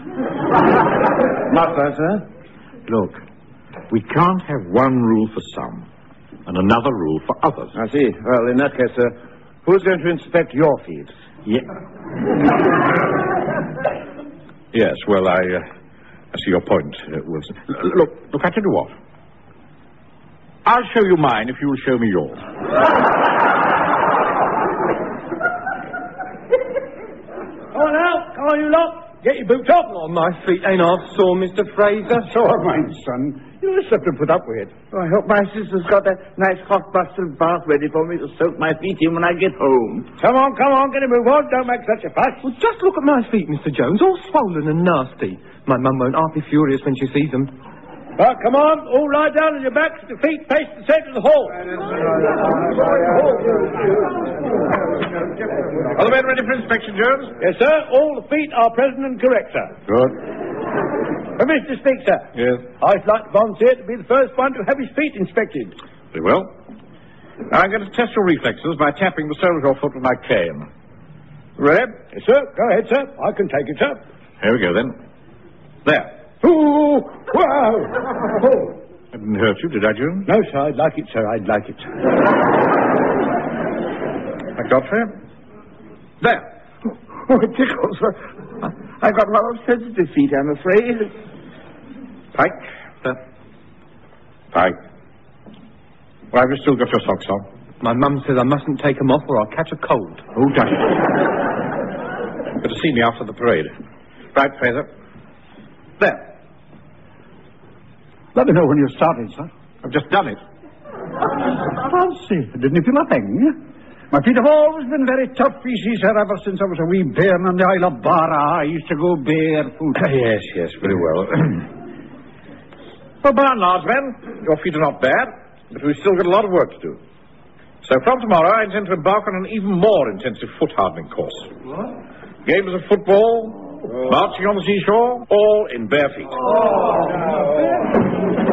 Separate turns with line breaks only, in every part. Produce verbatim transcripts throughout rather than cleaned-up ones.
Not so, sir.
Look, we can't have one rule for some and another rule for others.
I see. Well, in that case, sir, who's going to inspect your feet?
Yeah. Yes, well, I, uh, I see your point, uh, Wilson. L- look, look, I tell you what. I'll show you mine if you'll show me yours.
Come on out. Come on, you lot. Get your boots off. Oh, my feet ain't half sore, Mister Fraser.
So are mine, son. You'll just have to put up with it.
Oh, I hope my sister's got that nice hot busted bath ready for me to soak my feet in when I get home.
Come on, come on, get a move on. Don't make such a fuss. Well, just look at my feet, Mister Jones, all swollen and nasty. My mum won't half be furious when she sees them. Well, come on, all lie down on your backs, the feet face the centre of the hall.
Are the men ready for inspection, Jones?
Yes, sir. All the feet are present and correct, sir.
Good.
Permission to speak, sir.
Yes.
I'd like to volunteer to be the first one to have his feet inspected.
Very well. I'm going to test your reflexes by tapping the sole of your foot with my cane. Ready?
Yes, sir. Go ahead, sir. I can take it, sir.
Here we go, then. There.
Ooh! Wow!
I didn't hurt you, did I, Jones?
No, sir. I'd like it, sir. I'd like it.
I got for you. There.
Oh, it tickles. I've got rather sensitive feet, I'm afraid.
Pike. There. Pike. Well, have you still got your socks on?
My mum says I mustn't take them off or I'll catch a cold.
Who does it? Better see me after the parade. Right, Fraser. There.
Let me know when you're starting, sir.
I've just done it.
Fancy. Didn't you feel a thing? My feet have always been very tough, you see, sir, ever since I was a wee bairn on the Isle of Barra. I used to go barefoot.
Yes, yes, very well. Well, by and large, men, your feet are not bad, but we've still got a lot of work to do. So from tomorrow, I intend to embark on an even more intensive foot-hardening course. What? Games of football, oh. marching on the seashore, all in bare feet. Oh, no.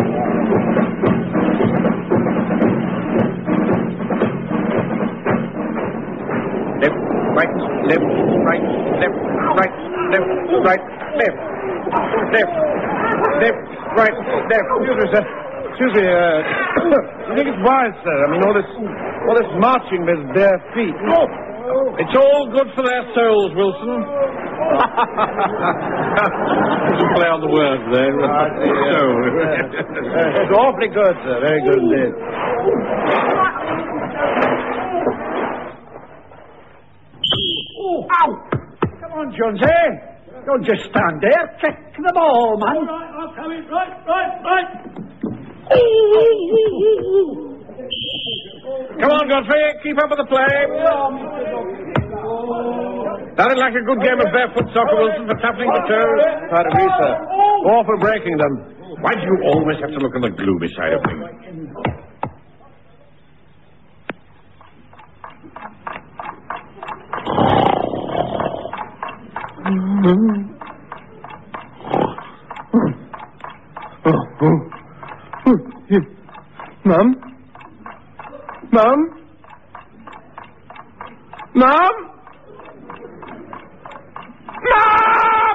Left, right, left, right, left, right, left, right, left, left, left, right, left.
Excuse me, sir. Excuse me, uh... you think it's wise, sir? I mean, all this... all this marching with bare feet.
Oh! It's all good for their souls, Wilson. There's a play on the words there.
I see, uh,
Soul.
uh, it's awfully good, sir. Very good indeed.
Ow! Come on, Jones, eh? Don't just stand there. Check the ball, man.
All right, I'll come in. Right, right, right.
Come on, Godfrey. Keep up with the play. Sounded like a good game of barefoot soccer, Wilson, for toughening the toes.
Pardon me, sir. Or for breaking them.
Why do you always have to look on the gloomy side of things?
Mum? Mum? Mum? Mum!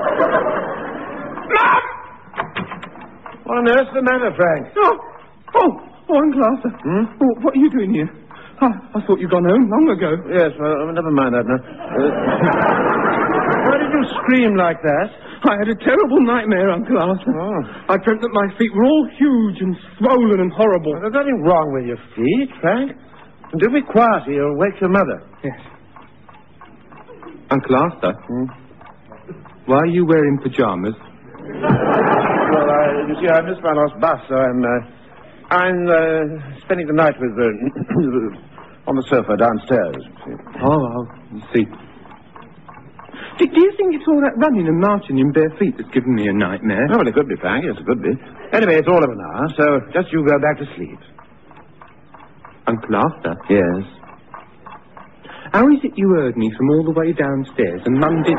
Mum!
What on earth's the matter, Frank?
Oh, oh, oh, Uncle Arthur.
Hmm?
Oh, what are you doing here? I, I thought you'd gone home long ago.
Yes, well, never mind that now. Uh, why did you scream like that?
I had a terrible nightmare, Uncle Arthur.
Oh.
I dreamt that my feet were all huge and swollen and horrible.
Well, there's nothing wrong with your feet, Frank. And do be quiet or you'll wake your mother.
Yes. Uncle Arthur,
Hmm?
why are you wearing pyjamas?
Well, I, you see, I missed my last bus, so I'm, uh, I'm uh, spending the night with, uh, on the sofa downstairs.
Oh, I see. Do, do you think it's all that running and marching in bare feet that's given me a nightmare?
Oh, well, it could be, Frank. Yes, it could be. Anyway, it's all over now, so just you go back to sleep.
Uncle Arthur?
Yes?
How is it you heard me from all the way downstairs and Mum did...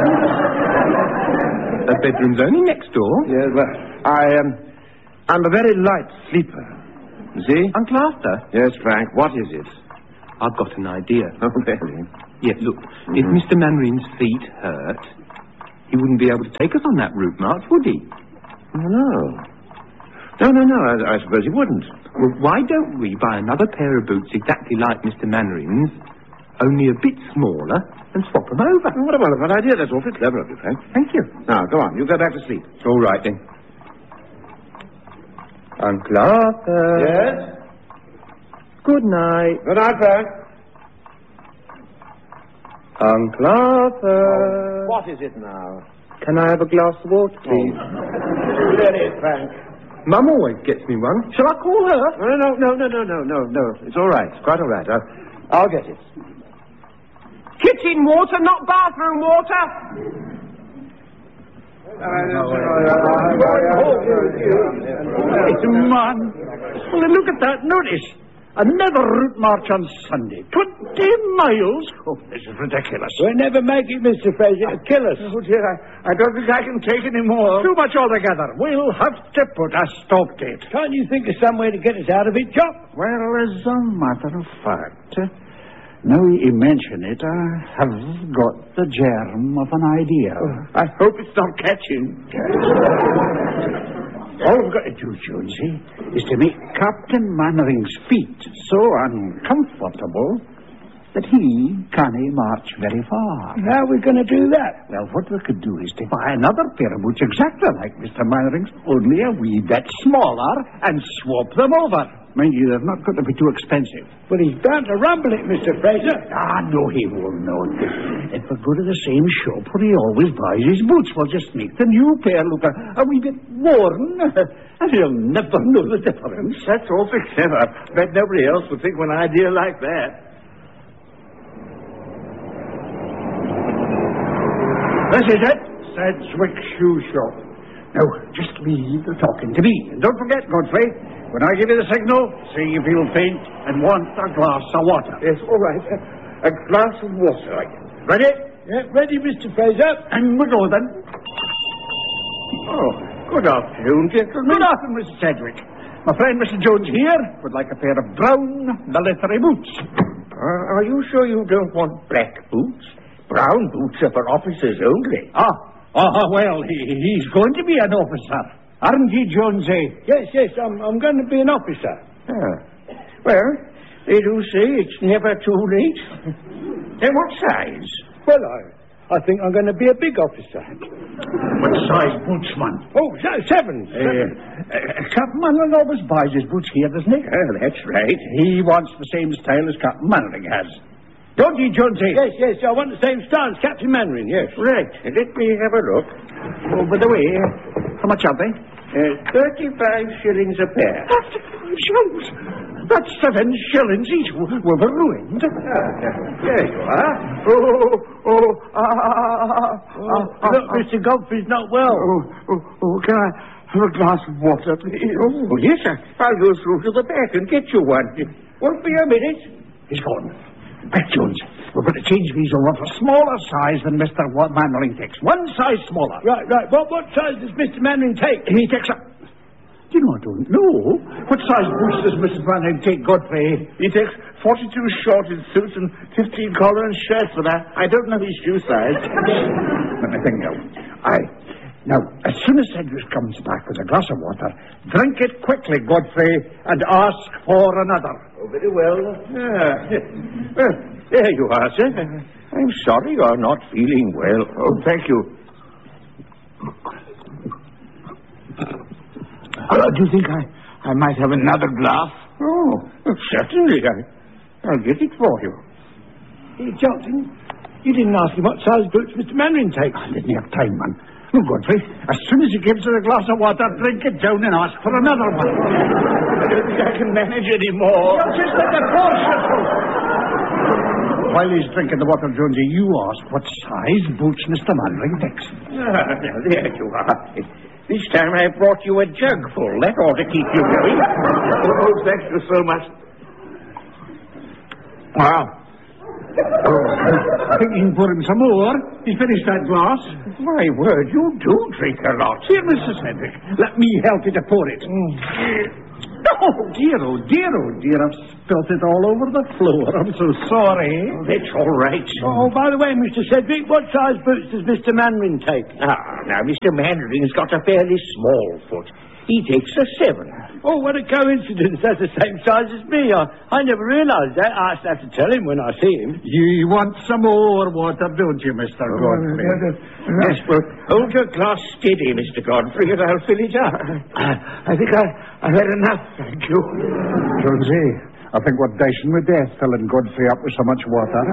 Her bedroom's only next door.
Yes, well, I, um, I'm a very light sleeper. You see?
Uncle Arthur?
Yes, Frank, what is it?
I've got an idea.
Oh, really?
Yes, look, mm-hmm. if Mister Manrin's feet hurt, he wouldn't be able to take us on that route march, would he?
Oh, no. No, no, no, I, I suppose he wouldn't.
Well, why don't we buy another pair of boots exactly like Mister Mannering's, only a bit smaller, and swap them over?
Oh, what a wonderful idea. That's awfully clever of you, Frank.
Thank you.
Now, go on. You go back to sleep.
All right, then. Uncle Arthur.
Yes?
Good night.
Good night, Frank.
Uncle Arthur.
Oh, what is it now?
Can I have a glass of water, please?
Oh. Ready, Frank.
Mum always gets me one. Shall I call her?
No, no, no, no, no, no, no, no. It's all right. It's quite all right. I'll, I'll get it.
Kitchen water, not bathroom water.
It's a man. Well, look at that. Notice. Another route march on Sunday. Twenty miles? Oh, this is ridiculous.
We'll never make it, Mister Fraser. It'll kill us.
Oh, dear, I, I don't think I can take any more. Too much altogether. We'll have to put a stop to it.
Can't you think of some way to get us out of it, Jock?
Well, as a matter of fact, now you mention it, I have got the germ of an idea.
Oh, I hope it's not catching.
All we've got to do, Jonesy, is to make Captain Mannering's feet so uncomfortable that he can't march very far.
How are we going to do that?
Well, what we could do is to buy another pair of boots exactly like Mister Mannering's, only a wee bit smaller, and swap them over. Mind you, they're not going to be too expensive.
But he's bound to rumble it, Mister Fraser.
Ah, no, he won't know. If we go to the same shop where he always buys his boots, we'll just make the new pair look a, a wee bit worn, and he'll never know the difference.
That's awfully clever. Bet nobody else would think of an idea like that.
This is it, Sedgwick Shoe Shop. Now, just leave the talking to me. And don't forget, Godfrey, when I give you the signal, say you feel faint and want a glass of water.
Yes, all right. A glass of water, I guess.
Ready?
Yeah, ready, Mister Fraser.
And we go then.
Oh, good afternoon, gentlemen.
Good afternoon, Mister Sedgwick. My friend Mister Jones here would like a pair of brown military boots.
Uh, are you sure you don't want black boots? Brown boots are for officers only.
Ah, ah, well, he, he's going to be an officer. Aren't he, Jonesy?
Yes, yes, I'm, I'm going to be an officer.
Ah.
Well, they do say it's never too late. And what size? Well, I, I think I'm going to be a big officer.
What size boots, man?
Oh, se- seven.
Uh,
seven.
uh, Captain Mannering always buys his boots here, doesn't he?
Oh, that's right.
He wants the same style as Captain Mannering has. Don't you, Jonesy?
Yes, yes, I want the same style as Captain Mannering, yes.
Right.
Let me have a look.
Oh, by the way, uh, how much are they?
Uh, Thirty-five shillings a pair.
Thirty-five shillings? That's seven shillings each. We were ruined.
Ah, there you are. Oh, oh, ah, ah, ah, ah, Look, Mister Godfrey's not well.
Oh, oh, oh, can I have a glass of water, please?
Oh, yes, sir. I'll go through to the back and get you one. Won't be a minute.
He's gone. Back, Jones. We're going to change these over for smaller size than Mister Mannering takes. One size smaller.
Right, right. What, what size does Mister Mannering take?
He takes a... Do you know, I don't know. What size boots does Mister Mannering take, Godfrey?
He takes forty-two short in suits and fifteen collar and shirts for that. I don't know his shoe size.
Let me think now. Aye. Now, as soon as Sedgwick comes back with a glass of water, drink it quickly, Godfrey, and ask for another.
Oh, very well. Ah. Well, there you are, sir. I'm sorry you're not feeling well. Oh, thank you.
Uh, do you think I, I might have another glass?
Oh, certainly. I, I'll get it for you. Hey, Johnson, you didn't ask him what size boots Mister Mannering takes.
I didn't have time, man. Look, Godfrey, as soon as he gives her a glass of water, drink it down and ask for another one.
I don't think I can manage any more.
You're just like a course yourself. While he's drinking the water, Jonesy, you ask what size boots Mister Mannering takes.
Ah, now, there you are. This time I brought you a jug full. That ought to keep you going. Oh, thank you so much.
Wow. Oh, I think you can pour him some more. He's finished that glass.
My word, you do drink a lot.
Here, Mister Sedgwick, let me help you to pour it.
Mm.
Oh, dear, oh, dear, oh, dear. I've spilt it all over the floor. I'm so sorry.
Oh, that's all right.
Oh, by the way, Mister Sedgwick, what size boots does Mister Manring take?
Ah, now, Mister Mandarin's got a fairly small foot. He takes a seven.
Oh, what a coincidence. That's the same size as me. I, I never realised that. I have to tell him when I see him.
You want some more water, don't you, Mister
Oh,
Godfrey?
Yes, well, hold your glass steady, Mister Godfrey, and I'll fill it up. I think I, I've had enough, thank you.
Jonesy, I think we're dashing with death, filling Godfrey up with so much water.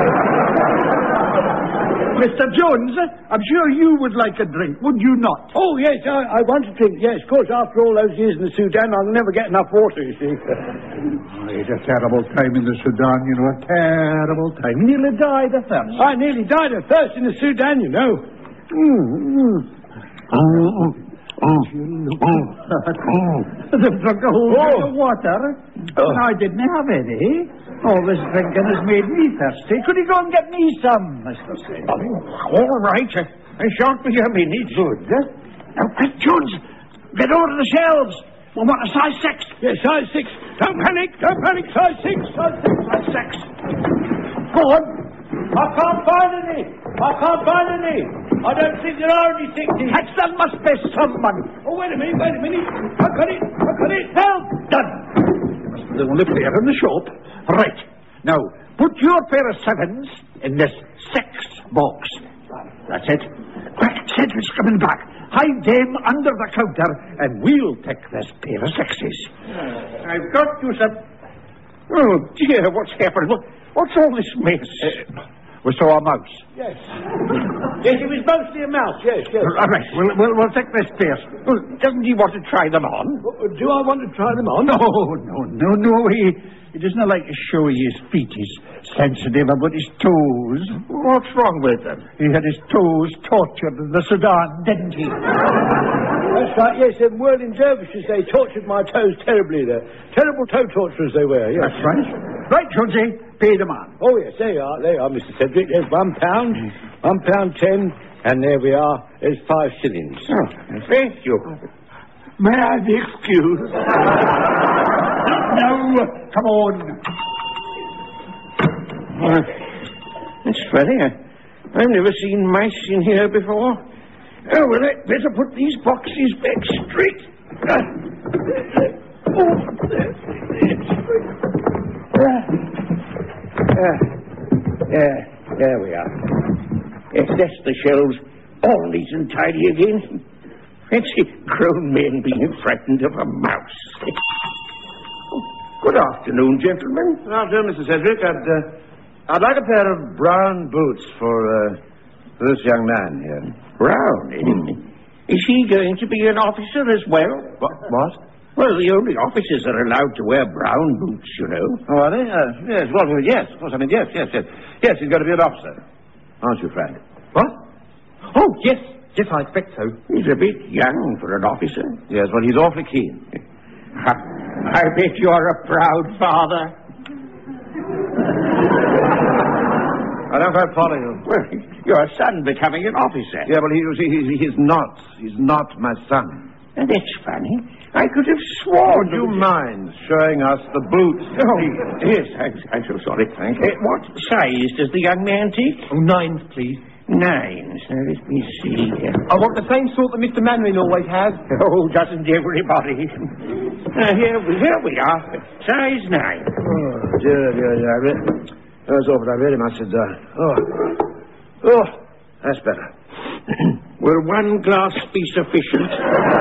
Mister Jones, I'm sure you would like a drink, would you not?
Oh, yes, I, I want to drink. Yes, of course, after all those years in the Sudan, I'll never get enough water, you see.
Oh, it's a terrible time in the Sudan, you know, a terrible time. Nearly died of thirst.
I nearly died of thirst in the Sudan, you know.
Mm, mm. Oh, oh, oh. They've drunk a whole drink of water. Oh. I didn't have any. All this drinking has made me thirsty. Could you go and get me some, Mister Sedgwick?
Oh, all right. I shan't be a minute.
Good.
Now, quick, Jones. Get over to the shelves. We want a size six.
Yes, size six. Don't panic. Don't panic. Size six. Size six.
Size six.
Go on. I can't find any. I can't find any. I don't think there are any sixties.
Catch, there must be someone.
Oh, wait a minute. Wait a minute. I've got it. I've got it. Help.
Done. You must be the only player in the shop. Right. Now, put your pair of sevens in this six box. That's it. Quick, Sedgwick's coming back. Hide them under the counter, and we'll take this pair of sixes.
I've got you some... Oh, dear, what's happened? What, what's all this mess?
Uh, we saw a mouse.
Yes. Yes, it was mostly a mouse. Yes, yes.
All right, we'll, we'll, we'll take this pair.
Well, doesn't he want to try them on?
Do I want to try them on?
No, no, no, no. He, he doesn't like to show his feet. He's sensitive about his toes.
What's wrong with them?
He had his toes tortured in the Sudan, didn't he?
That's right, yes. Them whirling dervishes, they tortured my toes terribly there. Terrible toe torturers they were, yes.
That's right. Right, Jonesy, pay the man.
Oh, yes, there you are. There you are, Mister Sedgwick. There's one pound, one pound ten, and there we are. There's five shillings.
Oh, thank you.
May I be excused? No, come on.
Uh, that's funny. I, I've never seen mice in here before. Oh, well, I'd better put these boxes back straight. Uh, oh, uh, uh, there we are. Yes, that's the shelves. All neat and tidy again. Fancy grown men being frightened of a mouse. Good afternoon, gentlemen.
Good afternoon, Mister Sedgwick. I'd, uh, I'd like a pair of brown boots for, uh, for this young man here.
Brown, eh? Is he going to be an officer as well?
What? What?
Well, the only officers are allowed to wear brown boots, you know.
Oh, are they? Uh, yes, well, well, yes, of course. I mean, yes, yes, yes. Yes, he's going to be an officer. Aren't you, Frank?
What? Oh, yes. Yes, I expect so.
He's a bit young for an officer.
Yes, well, he's awfully keen.
I bet you're a proud father.
I don't quite follow you.
Well, your son becoming an officer.
Yeah, well, he, he, he's not. He's not my son.
And that's funny. I could have sworn...
Would you mind showing us the boots?
Oh, yes, I'm, I'm so sorry.
Thank you.
Uh, what size does the young man take?
Oh, nines, please.
Nines. Now, let me see here.
I want the same sort that Mister Manring always has.
Oh, doesn't everybody? uh, here, here we are. Size nine.
Oh, dear, dear, dear. I re- That's awful. I really must have done. Oh. Oh, that's better.
Will one glass be sufficient?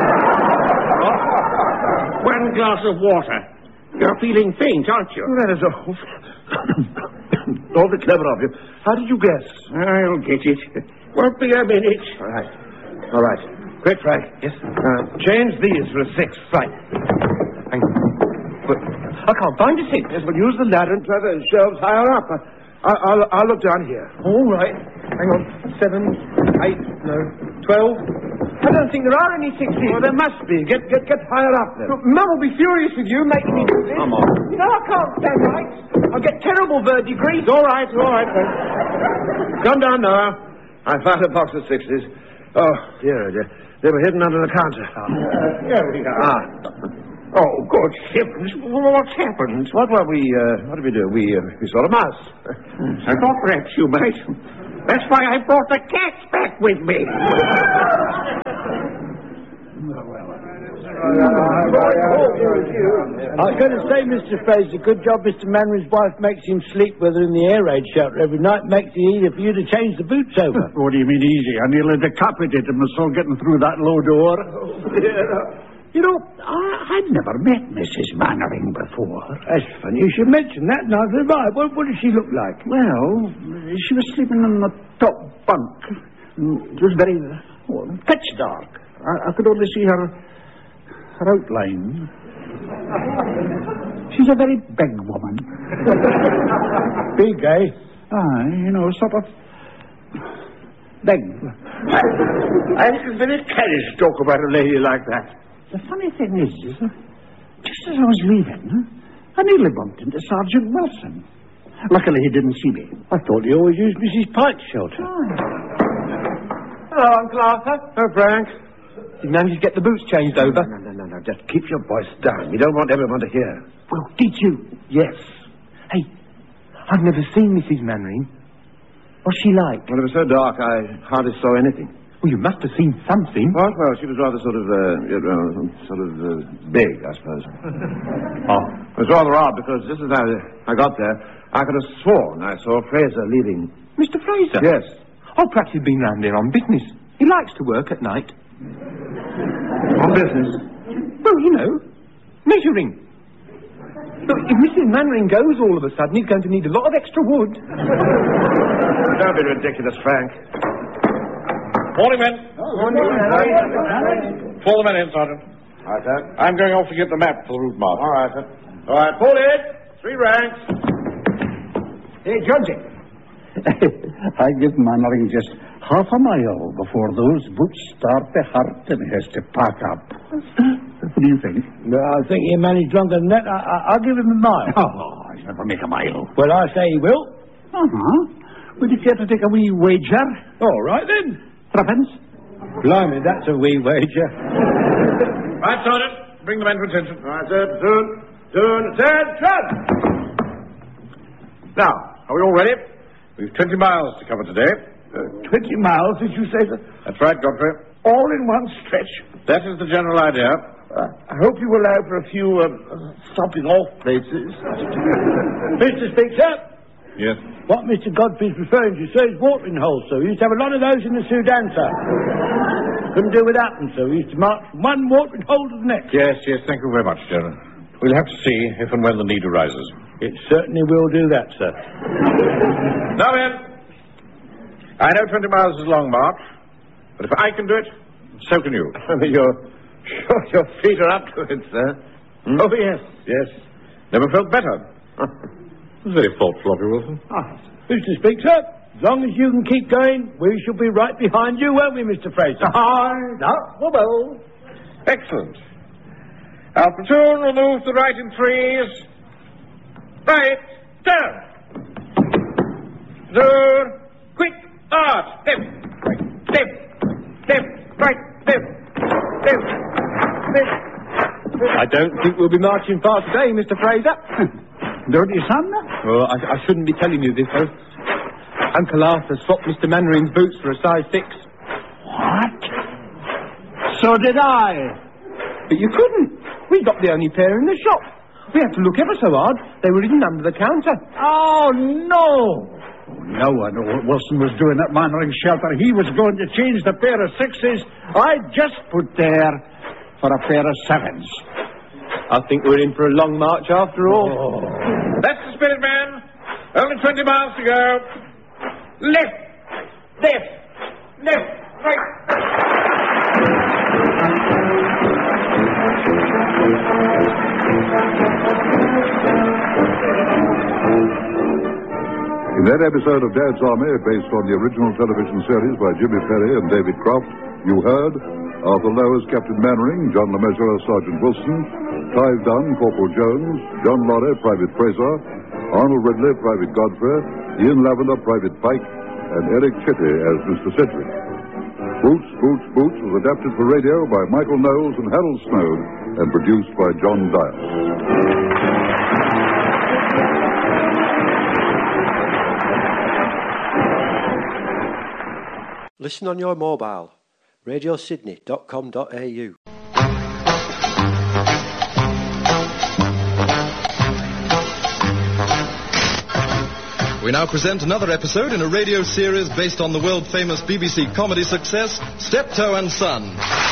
One glass of water. You're feeling faint, aren't you?
Oh, that is awful. Awfully clever of you. How did you guess?
I'll get it. Won't be a minute.
All right. All right. Quick, Frank.
Yes?
Uh, change these for a six. Right.
Hang on. But I can't find a six.
Yes, well, use the ladder and try the shelves higher up. I, I'll, I'll look down here.
All right. Hang on. Seven, eight, no, twelve. I don't think there are any sixes.
Well, there must be. Get get get higher up then.
Look, Mum will be furious with you making me do this.
Come on.
You know I can't stand right. I'll get terrible verdigris.
All right, all right. Then. Come down now. I found a box of sixes. Oh, dear, dear. They were hidden under the counter.
Uh, here we are.
Ah.
Oh, good heavens, what's happened?
What, well, we, uh, what did we do? We, uh, we saw a mouse.
I thought perhaps you might. That's why I brought the cats back with me.
I was going to say, Mister Fraser, good job Mister Mannering's wife makes him sleep with her in the air raid shelter every night. Makes it easier for you to change the boots over.
What do you mean easy? I nearly decapitated myself getting through that low door. You know, I, I'd never met Missus Mannering before.
That's funny. You should mention that. Neither have I. What, what does she look like?
Well, she was sleeping in the top bunk. It was very well, pitch dark. I, I could only see her, her outline. She's a very big woman.
Big, eh?
Aye, you know, sort of big.
I think it's very careless to talk about a lady like that.
The funny thing is, just as I was leaving, I nearly bumped into Sergeant Wilson. Luckily, he didn't see me.
I thought he always used Missus Pike's shelter.
Oh.
Hello, Uncle Arthur. Oh, Frank. Did you manage to get the boots changed over?
No, no, no, no. Just keep your voice down. We don't want everyone to hear.
Well, did you?
Yes.
Hey, I've never seen Missus Mannering. What's she like?
Well, it was so dark, I hardly saw anything.
Well, you must have seen something.
What? Well, she was rather sort of, uh, you know, sort of uh, big, I suppose.
Oh.
It was rather odd, because just as I, I got there, I could have sworn I saw Fraser leaving.
Mister Fraser?
Yes.
Oh, perhaps he's been round there on business. He likes to work at night.
On business?
Well, you know, measuring. Look, if Missus Mannering goes all of a sudden, he's going to need a lot of extra wood.
Don't be ridiculous, Frank.
Morning, men. Fall the men in, Sergeant.
All right, sir.
I'm going off to get the map for the route march.
All right, sir. All right, pull it. Three ranks.
Hey, Jonesy. I give Mannering just half a mile before those boots start to hurt and he has to pack up. What do you think?
No, I think he managed longer than that. I, I, I'll give him a mile.
Oh, he'll never make a mile.
Well, I say he will.
Uh-huh. Would you care to take a wee wager?
All right, then.
Threepence?
Blimey, that's a wee wager.
Right, Sergeant. Bring the men to attention.
All right, sir. Soon. Soon. Attention!
Now, are we all ready? We've twenty miles to cover today.
Uh, Twenty miles, did you say, sir?
That's right, Godfrey.
All in one stretch.
That is the general idea.
Uh, I hope you allow for a few um, uh, stopping off places.
Mister Speaker,
Yes.
what Mister Godfrey's referring to, sir, is watering holes, sir. We used to have a lot of those in the Sudan, sir. Couldn't do without them, sir. We used to march from one watering hole to the next.
Yes, yes, thank you very much, General. We'll have to see if and when the need arises.
It certainly will do that, sir.
Now, men, I know twenty miles is a long march, but if I can do it, so can you.
I mean, your, your, your feet are up to it, sir.
Hmm?
Oh, yes, yes.
Never felt better. It was very thoughtful of you, Wilson.
Ah, Mister Speaker, as long as you can keep going, we shall be right behind you, won't we, Mister Fraser?
Aye, not the well. Excellent. Our platoon will move to the right in threes. Right, turn. Two, quick, arch, left, right, left, left, right, left, left, left.
I don't think we'll be marching far today, Mister Fraser.
Don't you, son?
Well, I, I shouldn't be telling you this, though. Uncle Arthur swapped Mister Mannering's boots for a size six.
What? So did I.
But you couldn't. We got the only pair in the shop. We had to look ever so hard. They were hidden under the counter.
Oh, no. No, I know what Wilson was doing at Mannering Shelter. He was going to change the pair of sixes I just put there for a pair of sevens.
I think we're in for a long march after all.
Oh.
That's the spirit, man. Only twenty miles to go. Left, left, left, right.
In that episode of Dad's Army, based on the original television series by Jimmy Perry and David Croft, you heard Arthur Lowe as Captain Mannering, John LeMessurier as Sergeant Wilson, Clive Dunn, Corporal Jones, John Lorry, Private Fraser, Arnold Ridley, Private Godfrey, Ian Lavender, Private Pike, and Eric Chitty as Mister Sedgwick. Boots, Boots, Boots was adapted for radio by Michael Knowles and Harold Snowd and produced by John Dial.
Listen on your mobile. radio sydney dot com dot a u.
We now present another episode in a radio series based on the world-famous B B C comedy success, Steptoe and Son.